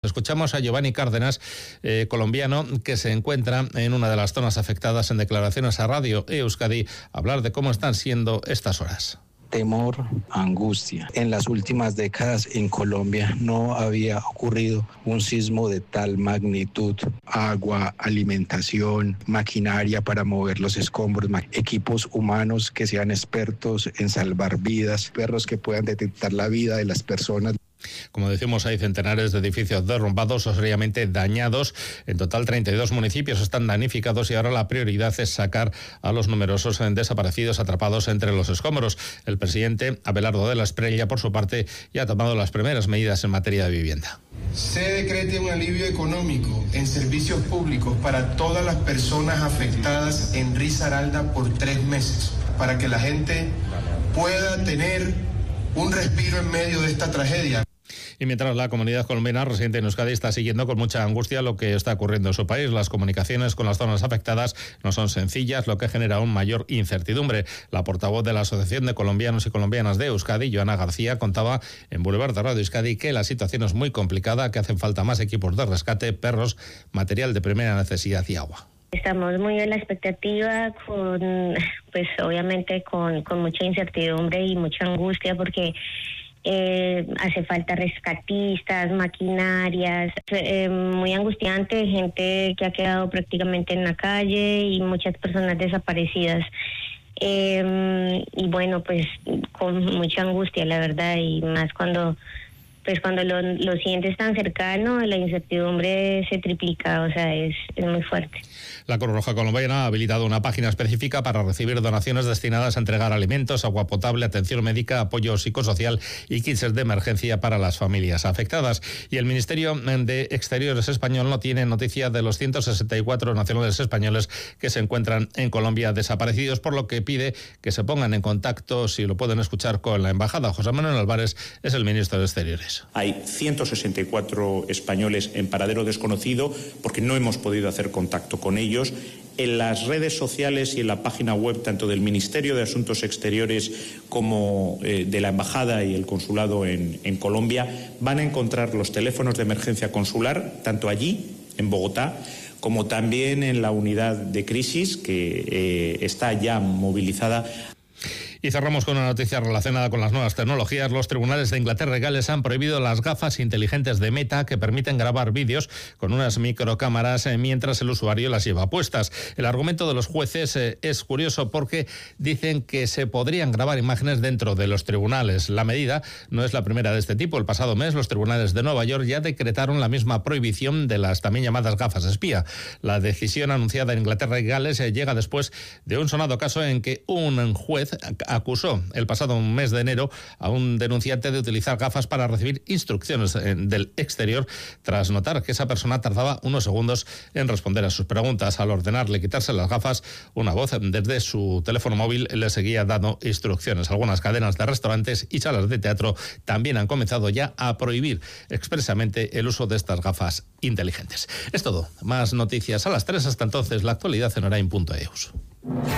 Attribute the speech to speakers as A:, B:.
A: Escuchamos a Giovanni Cárdenas, colombiano, que se encuentra en una de las zonas afectadas, en declaraciones a Radio Euskadi, hablar de cómo están siendo estas horas.
B: Temor, angustia. En las últimas décadas en Colombia no había ocurrido un sismo de tal magnitud. Agua, alimentación, maquinaria para mover los escombros, equipos humanos que sean expertos en salvar vidas, perros que puedan detectar la vida de las personas.
A: Como decimos, hay centenares de edificios derrumbados o seriamente dañados. En total, 32 municipios están damnificados y ahora la prioridad es sacar a los numerosos desaparecidos atrapados entre los escombros. El presidente Abelardo de la Espriella, por su parte, ya ha tomado las primeras medidas en materia de vivienda.
C: Se decrete un alivio económico en servicios públicos para todas las personas afectadas en Risaralda por 3 meses, para que la gente pueda tener un respiro en medio de esta tragedia.
A: Y mientras la comunidad colombiana residente en Euskadi está siguiendo con mucha angustia lo que está ocurriendo en su país, las comunicaciones con las zonas afectadas no son sencillas, lo que genera aún mayor incertidumbre. La portavoz de la Asociación de Colombianos y Colombianas de Euskadi, Joana García, contaba en Boulevard de Radio Euskadi que la situación es muy complicada, que hacen falta más equipos de rescate, perros, material de primera necesidad y agua.
D: Estamos muy en la expectativa, obviamente con mucha incertidumbre y mucha angustia, porque hace falta rescatistas, maquinarias, muy angustiante, gente que ha quedado prácticamente en la calle y muchas personas desaparecidas. Y bueno, pues con mucha angustia, la verdad, y más cuando lo sientes tan cercano, la incertidumbre se triplica, o sea, es muy fuerte.
A: La Cruz Roja colombiana ha habilitado una página específica para recibir donaciones destinadas a entregar alimentos, agua potable, atención médica, apoyo psicosocial y kits de emergencia para las familias afectadas. Y el Ministerio de Exteriores español no tiene noticia de los 164 nacionales españoles que se encuentran en Colombia desaparecidos, por lo que pide que se pongan en contacto, si lo pueden escuchar, con la embajada. José Manuel Álvarez es el ministro de Exteriores.
E: Hay 164 españoles en paradero desconocido porque no hemos podido hacer contacto con ellos. En las redes sociales y en la página web tanto del Ministerio de Asuntos Exteriores como de la Embajada y el Consulado en Colombia van a encontrar los teléfonos de emergencia consular, tanto allí, en Bogotá, como también en la unidad de crisis que está ya movilizada.
A: Y cerramos con una noticia relacionada con las nuevas tecnologías. Los tribunales de Inglaterra y Gales han prohibido las gafas inteligentes de Meta que permiten grabar vídeos con unas microcámaras mientras el usuario las lleva puestas. El argumento de los jueces es curioso porque dicen que se podrían grabar imágenes dentro de los tribunales. La medida no es la primera de este tipo. El pasado mes los tribunales de Nueva York ya decretaron la misma prohibición de las también llamadas gafas espía. La decisión anunciada en Inglaterra y Gales llega después de un sonado caso en que un juez acusó el pasado mes de enero a un denunciante de utilizar gafas para recibir instrucciones del exterior, tras notar que esa persona tardaba unos segundos en responder a sus preguntas. Al ordenarle quitarse las gafas, una voz desde su teléfono móvil le seguía dando instrucciones. Algunas cadenas de restaurantes y salas de teatro también han comenzado ya a prohibir expresamente el uso de estas gafas inteligentes. Es todo. Más noticias a las 3. Hasta entonces, la actualidad en Orain.eus.